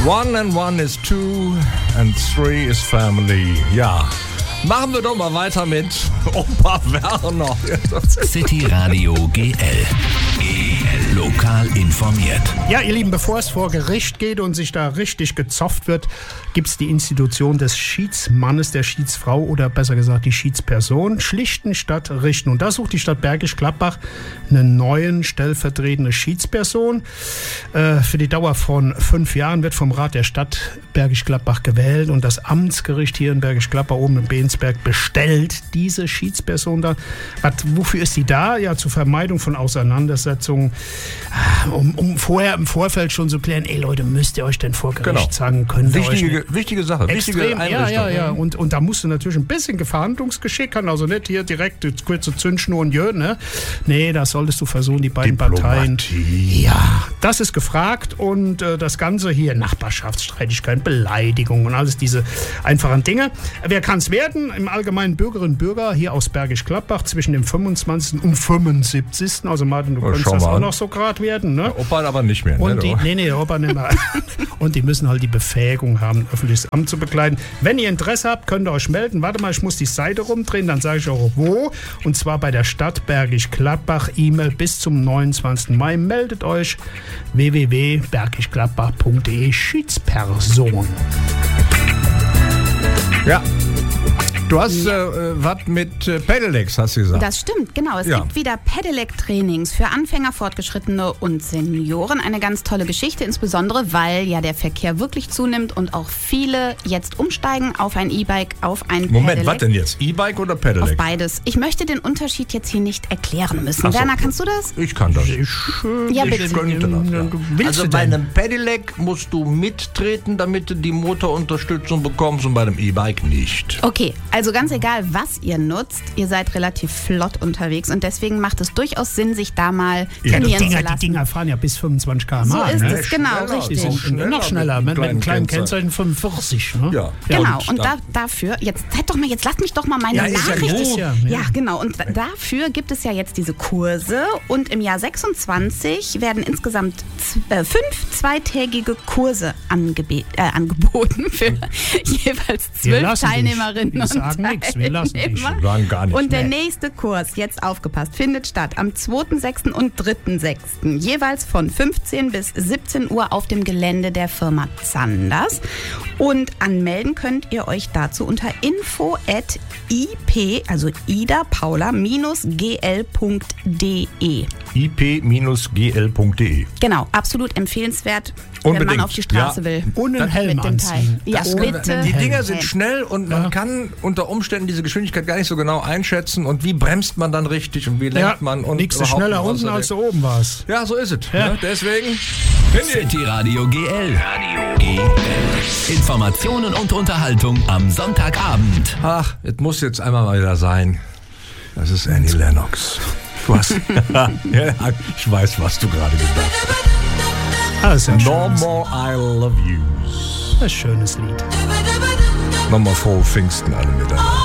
One and one is two and three is family. Ja, machen wir doch mal weiter mit Opa Werner. City Radio GL. Lokal informiert. Ja, ihr Lieben, bevor es vor Gericht geht und sich da richtig gezopft wird, gibt es die Institution des Schiedsmannes, der Schiedsfrau oder besser gesagt die Schiedsperson. Schlichten statt richten. Und da sucht die Stadt Bergisch Gladbach einen neuen stellvertretende Schiedsperson. Für die Dauer von 5 Jahren wird vom Rat der Stadt Bergisch Gladbach gewählt und das Amtsgericht hier in Bergisch Gladbach oben in Bensberg bestellt diese Schiedsperson da. Wofür ist die da? Ja, zur Vermeidung von Auseinandersetzungen, um im Vorfeld schon zu klären, ey Leute, müsst ihr euch denn vor Gericht sagen können? Wichtige Sache, wichtige Einrichtung. Ja. Und da musst du natürlich ein bisschen Verhandlungsgeschick haben, also nicht hier direkt kurze Zündschnur und ne? Nee, da solltest du versuchen, die beiden Parteien. Ja, das ist gefragt und das Ganze hier, Nachbarschaftsstreitigkeiten, Beleidigungen und alles diese einfachen Dinge. Wer kann es werden? Im Allgemeinen Bürgerinnen und Bürger hier aus Bergisch Gladbach zwischen dem 25. und 75. Also Martin, du könntest das auch noch so gerade werden, ne? Der Opa aber nicht mehr, und ne? Der Opa nicht mehr. Und die müssen halt die Befähigung haben, öffentliches Amt zu bekleiden. Wenn ihr Interesse habt, könnt ihr euch melden. Warte mal, ich muss die Seite rumdrehen, dann sage ich auch wo. Und zwar bei der Stadt Bergisch Gladbach. E-Mail bis zum 29. Mai. Meldet euch www.bergischgladbach.de Schiedsperson. Ja. Du hast was mit Pedelecs, hast du gesagt. Das stimmt, genau. Es gibt wieder Pedelec-Trainings für Anfänger, Fortgeschrittene und Senioren. Eine ganz tolle Geschichte, insbesondere weil ja der Verkehr wirklich zunimmt und auch viele jetzt umsteigen auf ein E-Bike, auf ein Pedelec. Moment, was denn jetzt? E-Bike oder Pedelec? Auf beides. Ich möchte den Unterschied jetzt hier nicht erklären müssen. Ach so. Werner, kannst du das? Ich kann das. Ja, bitte. Ich könnte das, ja. Also bei einem Pedelec musst du mittreten, damit du die Motorunterstützung bekommst und bei einem E-Bike nicht. Okay, also ganz egal, was ihr nutzt, ihr seid relativ flott unterwegs und deswegen macht es durchaus Sinn, sich da mal trainieren zu lassen. Die Dinger fahren ja bis 25 km/h. So ist ne? es, genau, richtig. Noch schneller, mit einem kleinen Kennzeichen 45. Ne? Ja. Genau, und dafür, jetzt lasst mich doch mal meine Nachricht. Ja, genau, und dafür gibt es ja jetzt diese Kurse und im Jahr 26 werden insgesamt 5 zweitägige Kurse angeboten für jeweils 12 Teilnehmerinnen und Nix, wir lassen dich. Wir sagen gar nichts. Und der nächste Kurs, jetzt aufgepasst, findet statt am 2.6. und 3.6. jeweils von 15 bis 17 Uhr auf dem Gelände der Firma Zanders. Und anmelden könnt ihr euch dazu unter info@ip, also Ida Paula -gl.de. ip-gl.de. Genau, absolut empfehlenswert, wenn man auf die Straße will. Und einen Helm anziehen. Ja, bitte. Die Dinger sind schnell und man kann unter Umständen diese Geschwindigkeit gar nicht so genau einschätzen und wie bremst man dann richtig und wie lenkt man und liegst du schneller unten, als du oben warst. Ja, so ist es. Ja. Ne? Deswegen City Radio GL. Informationen und Unterhaltung am Sonntagabend. Ach, es muss jetzt einmal mal wieder sein. Das ist Annie Lennox. Du hast ja, ich weiß, was du gerade gedacht hast. Das ist ein No More I Love You. schönes Lied. Nochmal frohe Pfingsten alle miteinander.